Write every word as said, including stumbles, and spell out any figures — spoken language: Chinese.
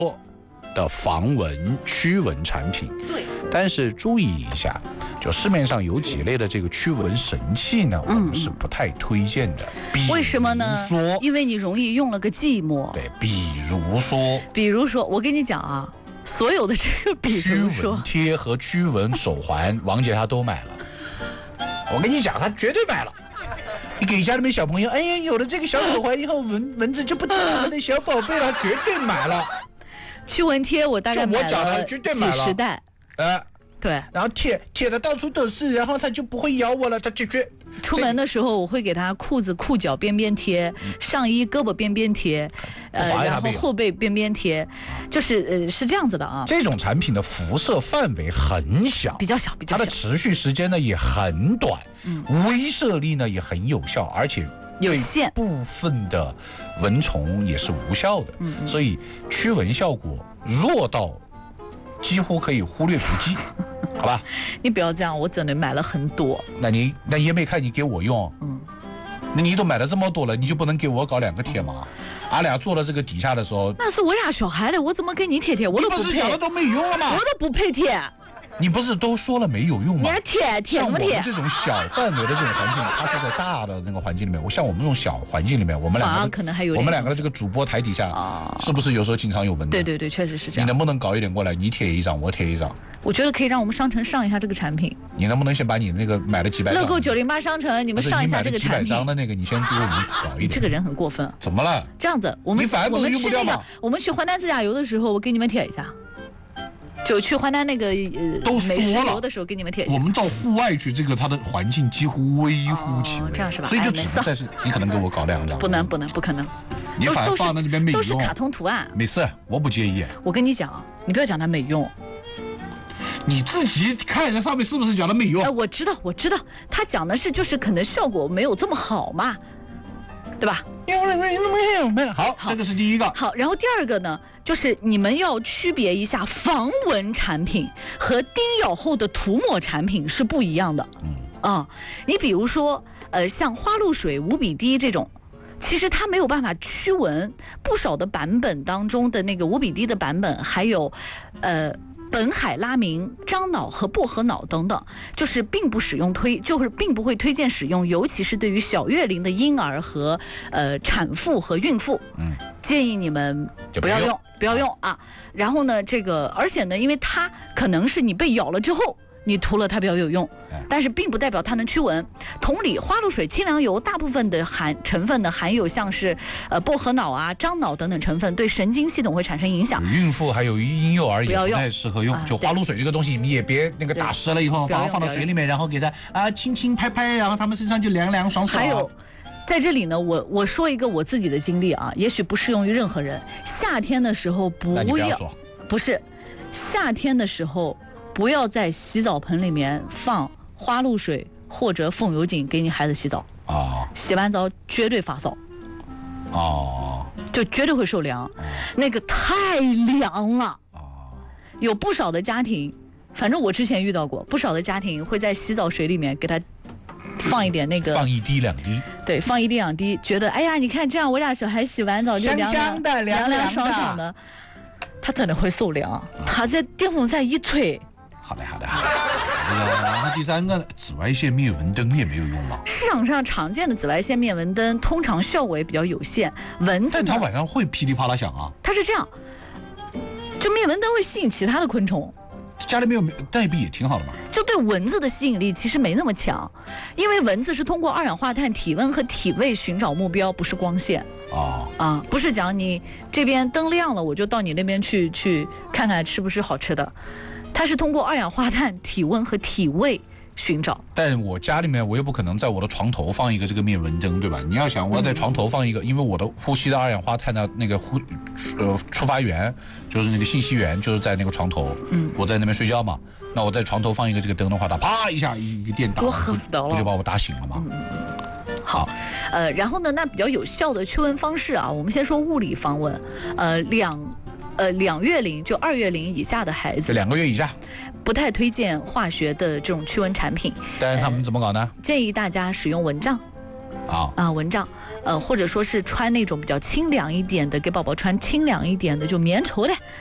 的防蚊驱蚊产品。 对， 但是注意一下，就市面上有几类的这个驱蚊神器呢，我们是不太推荐的。 嗯、为什么呢？ 说， 因为你容易用了个寂寞。 对，比如说， 比如说，我跟你讲啊，所有的这个，比如说驱蚊贴和驱蚊手环，王姐她都买了。我跟你讲，她绝对买了。你给家里面小朋友，哎呀，有了这个小手环以后，蚊蚊子就不得我的小宝贝了，绝对买了。 驱蚊贴我大概买了几十袋， 呃， 对， 然后贴贴的到处都是，然后它就不会咬我了，它就绝。 出门的时候我会给它裤子裤脚边边贴，嗯、上衣胳膊边边贴，呃，然后后背边边贴，就是呃是这样子的啊。 这种产品的辐射范围很小， 比较小，比较小， 它的持续时间呢也很短，嗯，威慑力呢也很有效，而且有限， 部分的蚊虫也是无效的，嗯，所以驱蚊效果弱到几乎可以忽略不计。好吧， 你不要这样，我真的买了很多。 那你那也没看你给我用，嗯，那你都买了这么多了，你就不能给我搞两个贴吗？俺俩坐到这个底下的时候， 那是我家小孩的，我怎么给你贴贴？我都不配。 你不是讲的都没用了吗？ 我都不配贴。 你不是都说了没有用吗？ 你还贴贴什么贴？ 像我们这种小范围的这种环境，它是在大的那个环境里面。我像我们这种小环境里面，我们两个可能还有我们两个的这个主播台底下，啊、是不是有时候经常有蚊子？ 对对对，确实是这样。 你能不能搞一点过来？你贴一张，我贴一张。 我觉得可以让我们商城上一下这个产品。 你能不能先把你那个买了几百张？ 乐购九零八商城，你们上一下这个产品。 几百张的那个，你先给我们搞一点。 你这个人很过分。 怎么了？ 这样子，我们我们去那个，我们去淮南自驾游的时候，我给你们贴一下。就去淮南那个呃美食游的时候，给你们贴一下。 我们到户外去，这个它的环境几乎微乎其微， 哦、这样是吧？ 所以就只能再是你可能给我搞两张。 不能不能不可能。 你反而放在那边没用。 都是卡通图案。 没事，我不介意。 我跟你讲，你不要讲它没用。 你自己看一下上面是不是讲的没用？ 哎，我知道我知道，他讲的是就是可能效果没有这么好嘛，对吧？ 好，这个是第一个。 好，然后第二个呢，就是你们要区别一下防蚊产品和叮咬后的涂抹产品是不一样的。嗯啊，你比如说，呃，像花露水、无比滴这种，其实它没有办法驱蚊。不少的版本当中的那个无比滴的版本，还有，呃。苯海拉明、樟脑和薄荷脑等等，就是并不使用推，就是并不会推荐使用，尤其是对于小月龄的婴儿和呃产妇和孕妇，嗯，建议你们不要用，不要用啊。然后呢，这个而且呢，因为它可能是你被咬了之后，你涂了它比较有用，但是并不代表它能驱蚊。同理，花露水、清凉油大部分的含成分呢含有像是呃薄荷脑啊、樟脑等等成分，对神经系统会产生影响。 孕妇还有婴幼儿也不太适合用。就花露水这个东西，你也别那个打湿了以后，把它放到水里面，然后给它啊轻轻拍拍，然后他们身上就凉凉爽爽。 还有。在这里呢，我我说一个我自己的经历啊，也许不适用于任何人。夏天的时候不要， 不要不是夏天的时候。不要在洗澡盆里面放花露水或者风油精给你孩子洗澡啊！洗完澡绝对发烧哦，就绝对会受凉，那个太凉了啊！有不少的家庭，反正我之前遇到过，不少的家庭会在洗澡水里面给他放一点那个， 放一滴两滴， 对，放一滴两滴，觉得哎呀，你看这样我家小孩洗完澡就凉凉香香的、凉凉爽爽的，他真的会受凉，他在电风扇一吹。 好的好的好的，然后第三个紫外线灭蚊灯也没有用吗？ 市场上常见的紫外线灭蚊灯通常效果也比较有限，蚊子但它晚上会噼里啪啦响啊。 它是这样，就灭蚊灯会吸引其他的昆虫。 家里没有带笔也挺好的嘛。 就对蚊子的吸引力其实没那么强，因为蚊子是通过二氧化碳、体温和体味寻找目标，不是光线。哦啊，不是讲你这边灯亮了，我就到你那边去去看看是不是好吃的。它是通过二氧化碳、体温和体味寻找。 但我家里面我又不可能在我的床头放一个这个灭蚊灯，对吧？你要想我要在床头放一个，嗯、因为我的呼吸的二氧化碳的那个呼呃触发源就是那个信息源就是在那个床头，嗯，我在那边睡觉嘛，那我在床头放一个这个灯的话，它啪一下一个电打， 多吓死得了， 不就把我打醒了吗？嗯好，呃，然后呢，那比较有效的驱蚊方式啊，我们先说物理防蚊，呃，两。呃，两月龄就二月龄以下的孩子， 两个月以下， 不太推荐化学的这种驱蚊产品。 但是他们怎么搞呢？ 呃、建议大家使用蚊帐。 啊啊蚊帐，呃或者说是穿那种比较清凉一点的，给宝宝穿清凉一点的，就棉绸的